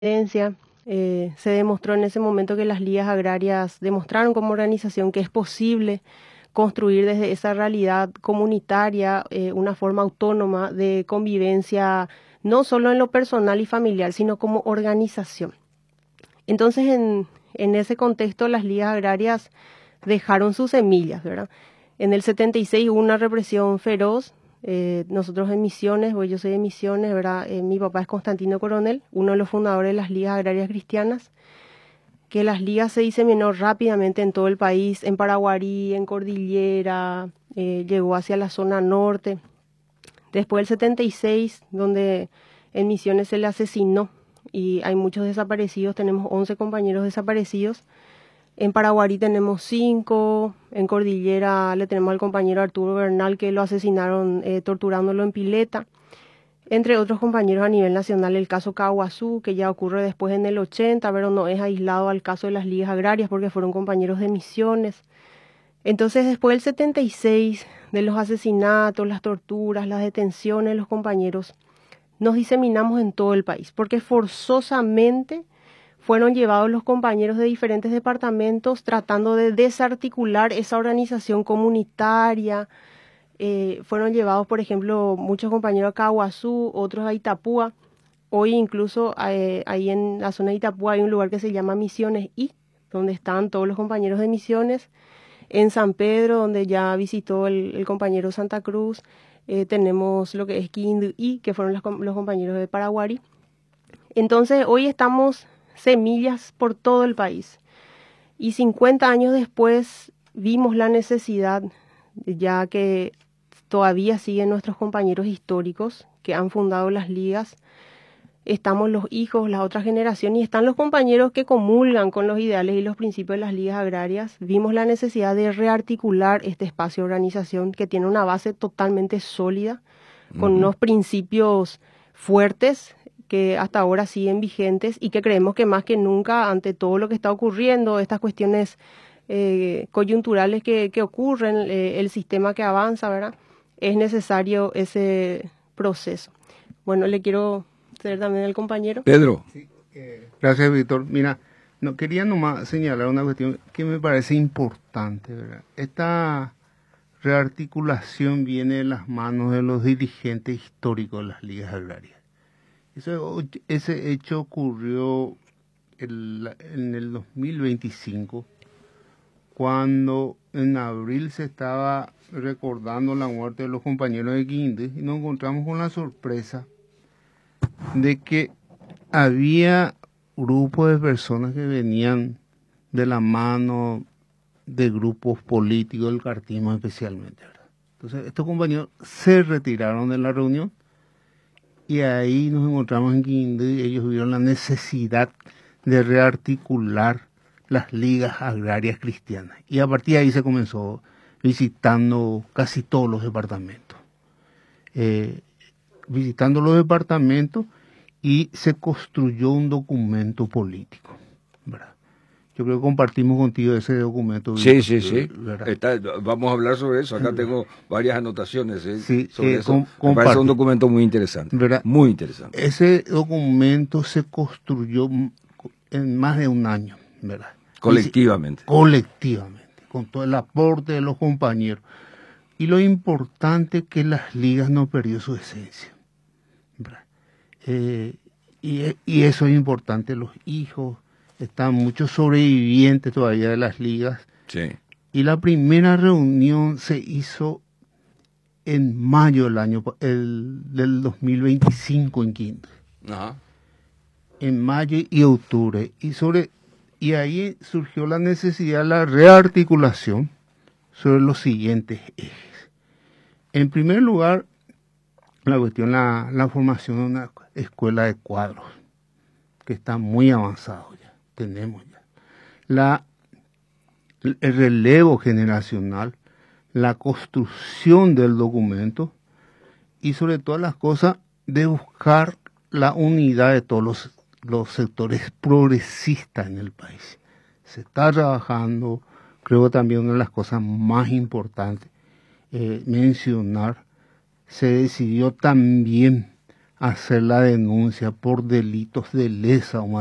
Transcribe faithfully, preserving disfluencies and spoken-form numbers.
evidencia. Eh, se demostró en ese momento que las ligas agrarias demostraron como organización que es posible construir desde esa realidad comunitaria eh, una forma autónoma de convivencia, no solo en lo personal y familiar, sino como organización. Entonces, en, en ese contexto, las ligas agrarias dejaron sus semillas, ¿verdad? En el setenta y seis hubo una represión feroz. Eh, nosotros en Misiones, o yo soy de Misiones, ¿verdad? Eh, mi papá es Constantino Coronel, uno de los fundadores de las ligas agrarias cristianas, que las ligas se diseminó rápidamente en todo el país, en Paraguarí, en Cordillera, eh, llegó hacia la zona norte. Después del setenta y seis, donde en Misiones se le asesinó y hay muchos desaparecidos, tenemos once compañeros desaparecidos. En Paraguarí tenemos cinco, en Cordillera le tenemos al compañero Arturo Bernal que lo asesinaron eh, torturándolo en pileta. Entre otros compañeros a nivel nacional, el caso Caguazú, que ya ocurre después en el ochenta, pero no es aislado al caso de las ligas agrarias porque fueron compañeros de Misiones. Entonces, después del setenta y seis, de los asesinatos, las torturas, las detenciones de los compañeros, nos diseminamos en todo el país, porque forzosamente fueron llevados los compañeros de diferentes departamentos tratando de desarticular esa organización comunitaria. Eh, fueron llevados, por ejemplo, muchos compañeros a Caguazú, otros a Itapúa. Hoy incluso eh, ahí en la zona de Itapúa hay un lugar que se llama Misiones I, donde están todos los compañeros de Misiones. En San Pedro, donde ya visitó el, el compañero Santa Cruz, eh, tenemos lo que es Quindu I, que fueron los, los compañeros de Paraguarí. Entonces, hoy estamos semillas por todo el país. Y cincuenta años después vimos la necesidad, ya que todavía siguen nuestros compañeros históricos que han fundado las ligas. Estamos los hijos, la otra generación, y están los compañeros que comulgan con los ideales y los principios de las ligas agrarias. Vimos la necesidad de rearticular este espacio de organización que tiene una base totalmente sólida, con uh-huh. unos principios fuertes que hasta ahora siguen vigentes y que creemos que más que nunca, ante todo lo que está ocurriendo, estas cuestiones eh, coyunturales que, que ocurren, eh, el sistema que avanza, ¿verdad? Es necesario ese proceso. Bueno, le quiero ceder también al compañero. Pedro. Sí, eh, gracias, Víctor. Mira, no, quería nomás señalar una cuestión que me parece importante, ¿verdad? Esta rearticulación viene de las manos de los dirigentes históricos de las ligas agrarias. Eso, ese hecho ocurrió el, en el dos mil veinticinco, cuando en abril se estaba recordando la muerte de los compañeros de Guindy, y nos encontramos con la sorpresa de que había grupos de personas que venían de la mano de grupos políticos del cartismo especialmente, ¿verdad? Entonces estos compañeros se retiraron de la reunión y ahí nos encontramos en Guindy. Ellos vieron la necesidad de rearticular las ligas agrarias cristianas y a partir de ahí se comenzó visitando casi todos los departamentos. Eh, visitando los departamentos y se construyó un documento político, ¿verdad? Yo creo que compartimos contigo ese documento. Sí, sí, sí. Está, vamos a hablar sobre eso. Acá tengo varias anotaciones ¿eh? sí, sobre eh, eso. Com- Me parece un documento muy interesante, ¿verdad? Muy interesante. Ese documento se construyó en más de un año, ¿verdad? Colectivamente. Y, colectivamente, con todo el aporte de los compañeros. Y lo importante es que las ligas no perdió su esencia. Eh, y, y eso es importante. Los hijos, están muchos sobrevivientes todavía de las ligas. Sí. Y la primera reunión se hizo en mayo del año el, del dos mil veinticinco en Quinto. Ajá. En mayo y octubre. Y, sobre, y ahí surgió la necesidad de la rearticulación sobre los siguientes ejes. En primer lugar, la cuestión, la, la formación de una escuela de cuadros, que está muy avanzado ya, tenemos ya. La, el relevo generacional, la construcción del documento y sobre todas las cosas de buscar la unidad de todos los, los sectores progresistas en el país. Se está trabajando, creo que también una de las cosas más importantes, Eh, mencionar, se decidió también hacer la denuncia por delitos de lesa